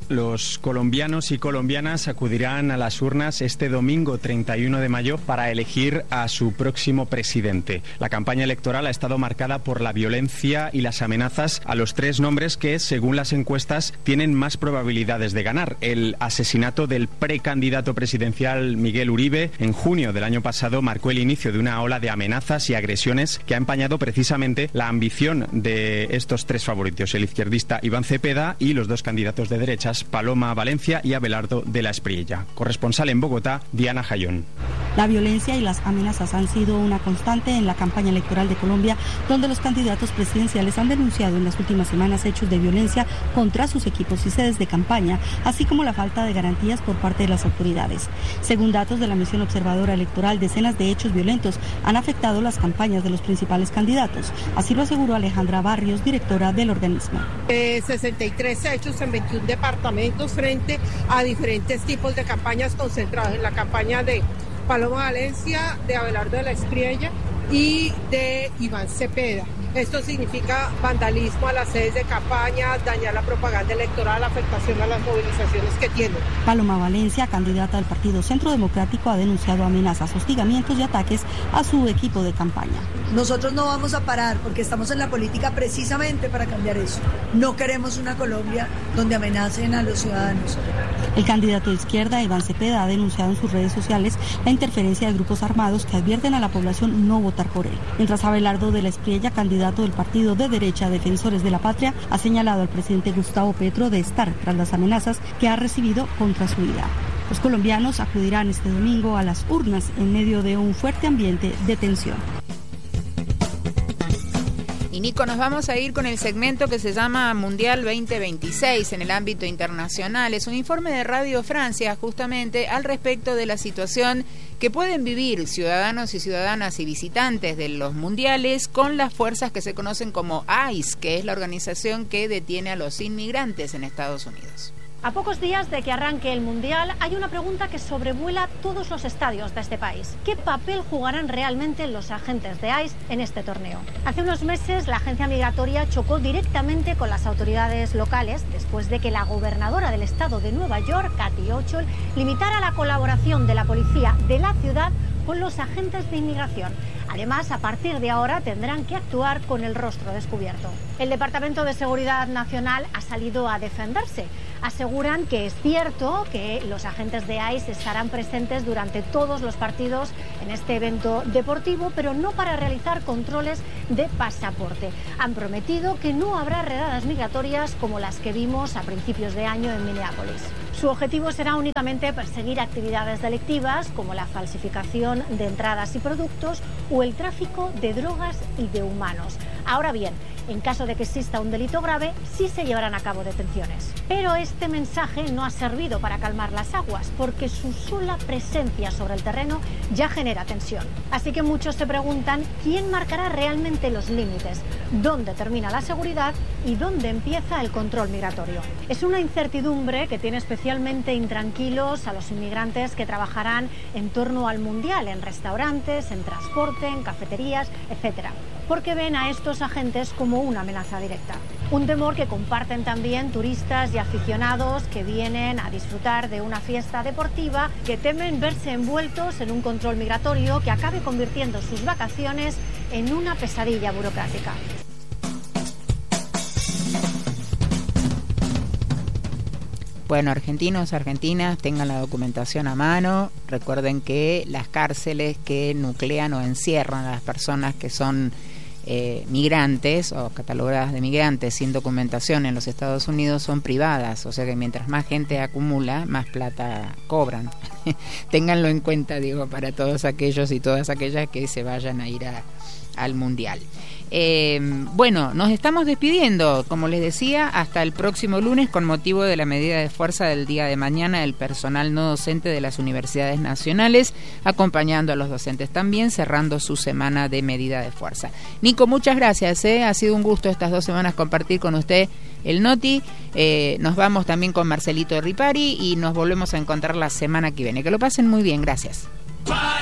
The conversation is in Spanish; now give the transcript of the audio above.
Los colombianos y colombianas acudirán a las urnas este domingo 31 de mayo para elegir a su próximo presidente. La campaña electoral ha estado marcada por la violencia y las amenazas a los tres nombres que, según las encuestas, tienen más probabilidades de ganar. El asesinato del precandidato presidencial Miguel Uribe en junio del año pasado marcó el inicio de una ola de amenazas y agresiones que ha empañado precisamente la ambición de estos tres favoritos, el izquierdista Iván Cepeda y los dos candidatos de derechas, Paloma Valencia y Abelardo de la Espriella. Corresponsal en Bogotá, Diana Jayón. La violencia y las amenazas han sido una constante en la campaña electoral de Colombia, donde los candidatos presidenciales han denunciado en las últimas semanas hechos de violencia contra sus equipos y sedes de campaña, así como la falta de garantías por parte de las autoridades. Según datos de la misión observadora electoral, decenas de hechos violentos han afectado las campañas de los principales candidatos. Así lo aseguró Alejandra Barrios, directora del organismo. 63 hechos en 21 departamentos frente a diferentes tipos de campañas concentradas en la campaña de Paloma Valencia, de Abelardo de la Espriella y de Iván Cepeda. Esto significa vandalismo a las sedes de campaña, dañar la propaganda electoral, afectación a las movilizaciones que tienen. Paloma Valencia, candidata del Partido Centro Democrático, ha denunciado amenazas, hostigamientos y ataques a su equipo de campaña. Nosotros no vamos a parar porque estamos en la política precisamente para cambiar eso. No queremos una Colombia donde amenacen a los ciudadanos. El candidato de izquierda, Iván Cepeda, ha denunciado en sus redes sociales la interferencia de grupos armados que advierten a la población no votar por él. Mientras Abelardo de la Espriella, candidato del partido de derecha Defensores de la Patria, ha señalado al presidente Gustavo Petro de estar tras las amenazas que ha recibido contra su vida. Los colombianos acudirán este domingo a las urnas en medio de un fuerte ambiente de tensión. Y Nico, nos vamos a ir con el segmento que se llama Mundial 2026 en el ámbito internacional. Es un informe de Radio Francia justamente al respecto de la situación que pueden vivir ciudadanos y ciudadanas y visitantes de los mundiales con las fuerzas que se conocen como ICE, que es la organización que detiene a los inmigrantes en Estados Unidos. A pocos días de que arranque el Mundial, hay una pregunta que sobrevuela todos los estadios de este país. ¿Qué papel jugarán realmente los agentes de ICE en este torneo? Hace unos meses, la agencia migratoria chocó directamente con las autoridades locales después de que la gobernadora del estado de Nueva York, Kathy Hochul, limitara la colaboración de la policía de la ciudad con los agentes de inmigración. Además, a partir de ahora tendrán que actuar con el rostro descubierto. El Departamento de Seguridad Nacional ha salido a defenderse. Aseguran que es cierto que los agentes de ICE estarán presentes durante todos los partidos en este evento deportivo, pero no para realizar controles de pasaporte. Han prometido que no habrá redadas migratorias como las que vimos a principios de año en Minneapolis. Su objetivo será únicamente perseguir actividades delictivas como la falsificación de entradas y productos o el tráfico de drogas y de humanos. Ahora bien, en caso de que exista un delito grave, sí se llevarán a cabo detenciones. Pero este mensaje no ha servido para calmar las aguas, porque su sola presencia sobre el terreno ya genera tensión. Así que muchos se preguntan quién marcará realmente los límites, dónde termina la seguridad y dónde empieza el control migratorio. Es una incertidumbre que tiene especialmente intranquilos a los inmigrantes que trabajarán en torno al Mundial, en restaurantes, en transporte, en cafeterías, etc., porque ven a estos agentes como una amenaza directa. Un temor que comparten también turistas y aficionados que vienen a disfrutar de una fiesta deportiva, que temen verse envueltos en un control migratorio que acabe convirtiendo sus vacaciones en una pesadilla burocrática. Bueno, argentinos, argentinas, tengan la documentación a mano. Recuerden que las cárceles que nuclean o encierran a las personas que son migrantes o catalogadas de migrantes sin documentación en los Estados Unidos son privadas, o sea que mientras más gente acumula, más plata cobran. Ténganlo en cuenta, digo, para todos aquellos y todas aquellas que se vayan a ir al Mundial. Bueno, nos estamos despidiendo, como les decía, hasta el próximo lunes con motivo de la medida de fuerza del día de mañana del personal no docente de las universidades nacionales, acompañando a los docentes también, cerrando su semana de medida de fuerza. Nico, muchas gracias, ha sido un gusto estas 2 semanas compartir con usted el Noti. Nos vamos también con Marcelito Ripari y nos volvemos a encontrar la semana que viene. Que lo pasen muy bien, gracias.